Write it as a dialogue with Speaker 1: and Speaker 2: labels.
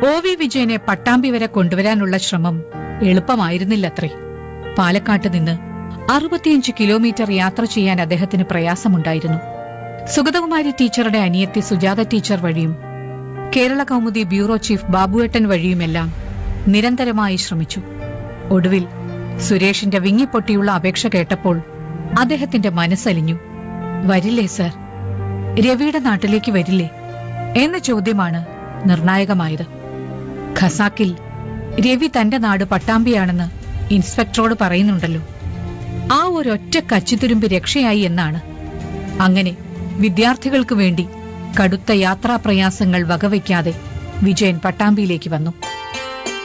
Speaker 1: OV വിജയനെ പട്ടാമ്പി വരെ കൊണ്ടുവരാനുള്ള ശ്രമം എളുപ്പമായിരുന്നില്ലത്രേ. പാലക്കാട്ട് നിന്ന് 65 കിലോമീറ്റർ യാത്ര ചെയ്യാൻ അദ്ദേഹത്തിന് പ്രയാസമുണ്ടായിരുന്നു. സുഗതകുമാരി ടീച്ചറുടെ അനിയത്തി സുജാത ടീച്ചർ വഴിയും കേരള കൗമുദി ബ്യൂറോ ചീഫ് ബാബുവേട്ടൻ വഴിയുമെല്ലാം നിരന്തരമായി ശ്രമിച്ചു. ഒടുവിൽ സുരേഷിന്റെ വിങ്ങിപ്പൊട്ടിയുള്ള അപേക്ഷ കേട്ടപ്പോൾ അദ്ദേഹത്തിന്റെ മനസ്സലിഞ്ഞു. വരില്ലേ സർ, രവിയുടെ നാട്ടിലേക്ക് വരില്ലേ എന്ന ചോദ്യമാണ് നിർണായകമായത്. ഖസാക്കിൽ രവി തന്റെ നാട് പട്ടാമ്പിയാണെന്ന് ഇൻസ്പെക്ടറോട് പറയുന്നുണ്ടല്ലോ. ആ ഒരൊറ്റ കച്ചിത്തുരുമ്പ് രക്ഷയായി എന്നാണ്. അങ്ങനെ വിദ്യാർത്ഥികൾക്ക് വേണ്ടി കടുത്ത യാത്രാപ്രയാസങ്ങൾ വകവയ്ക്കാതെ വിജയൻ പട്ടാമ്പിയിലേക്ക് വന്നു.